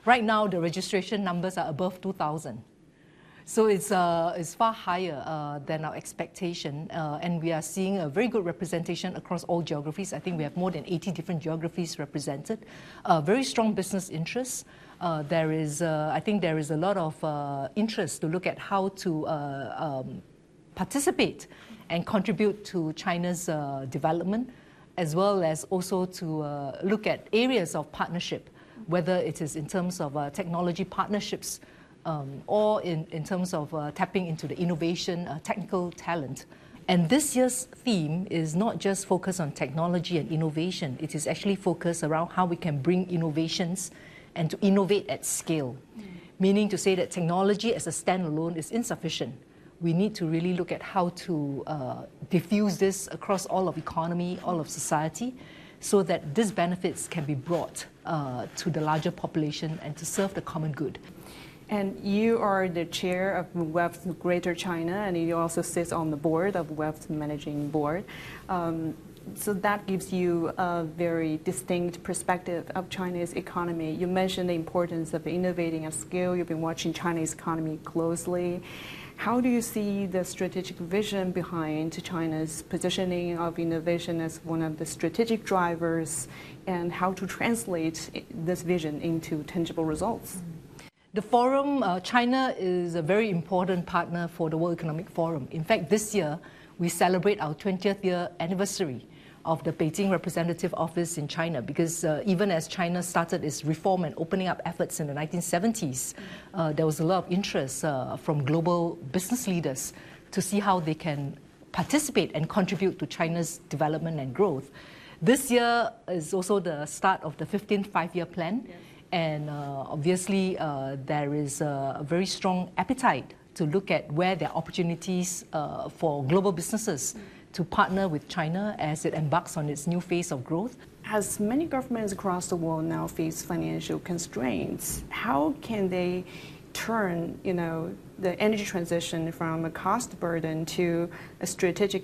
Right now, the registration numbers are above 2,000. So it's far higher than our expectation, and we are seeing a very good representation across all geographies. I think we have more than 80 different geographies represented. Very strong business interests. I think there is a lot of interest to look at how to participate and contribute to China's development, as well as also to look at areas of partnership, whether it is in terms of technology partnerships, or in terms of tapping into the innovation, technical talent. And this year's theme is not just focused on technology and innovation. It is actually focused around how we can bring innovations and to innovate at scale, meaning to say that technology as a standalone is insufficient. We need to really look at how to diffuse this across all of economy, all of society, so that these benefits can be brought to the larger population and to serve the common good. And you are the chair of WEF Greater China, and you also sit on the board of WEF's managing board. So that gives you a very distinct perspective of China's economy. You mentioned the importance of innovating at scale. You've been watching China's economy closely. How do you see the strategic vision behind China's positioning of innovation as one of the strategic drivers, and how to translate this vision into tangible results? The forum, China is a very important partner for the World Economic Forum. In fact, this year, we celebrate our 20th year anniversary of the Beijing Representative Office in China, because even as China started its reform and opening up efforts in the 1970s, there was a lot of interest from global business leaders to see how they can participate and contribute to China's development and growth. This year is also the start of the 15th five-year plan. Yes. And obviously, there is a very strong appetite to look at where there are opportunities for global businesses to partner with China as it embarks on its new phase of growth. As many governments across the world now face financial constraints, how can they turn, the energy transition from a cost burden to a strategic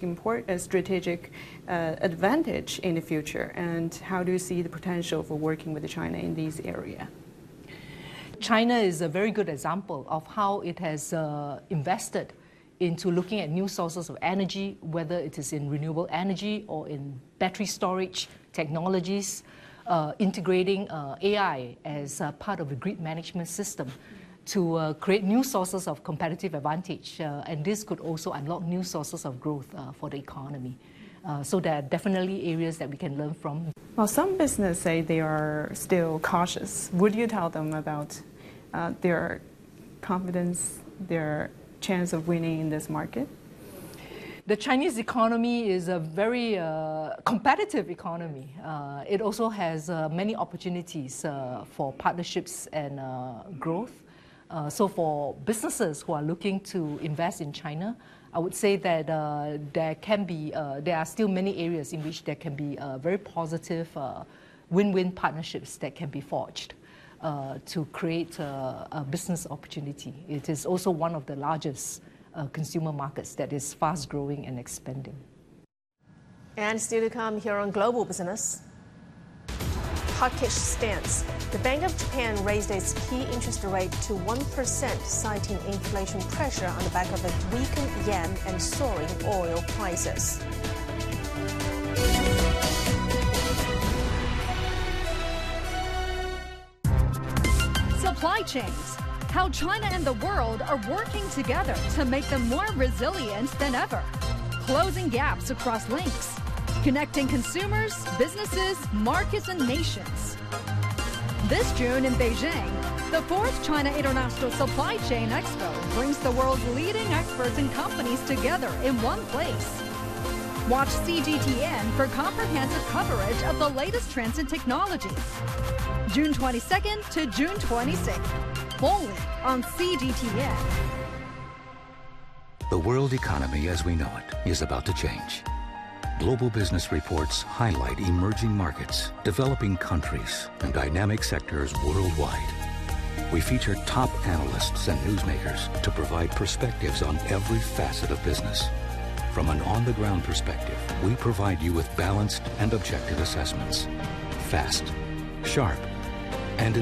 advantage in the future? And how do you see the potential for working with China in these areas? China is a very good example of how it has invested into looking at new sources of energy, whether it is in renewable energy or in battery storage technologies, integrating AI as part of the grid management system to create new sources of competitive advantage. And this could also unlock new sources of growth for the economy. So there are definitely areas that we can learn from. Well, some businesses say they are still cautious. Would you tell them about their confidence, their chance of winning in this market? The Chinese economy is a very competitive economy. It also has many opportunities for partnerships and growth. So for businesses who are looking to invest in China, I would say that there are still many areas in which there can be very positive win-win partnerships that can be forged to create a business opportunity. It is also one of the largest consumer markets that is fast growing and expanding. And still to come here on Global Business. Hawkish stance. The Bank of Japan raised its key interest rate to 1%, citing inflation pressure on the back of a weakened yen and soaring oil prices. Supply chains. How China and the world are working together to make them more resilient than ever. Closing gaps across links. Connecting consumers, businesses, markets, and nations. This June in Beijing, the 4th China International Supply Chain Expo brings the world's leading experts and companies together in one place. Watch CGTN for comprehensive coverage of the latest trends in technology. June 22nd to June 26th, only on CGTN. The world economy as we know it is about to change. Global business reports highlight emerging markets, developing countries, and dynamic sectors worldwide. We feature top analysts and newsmakers to provide perspectives on every facet of business. From an on-the-ground perspective, we provide you with balanced and objective assessments. Fast, sharp, and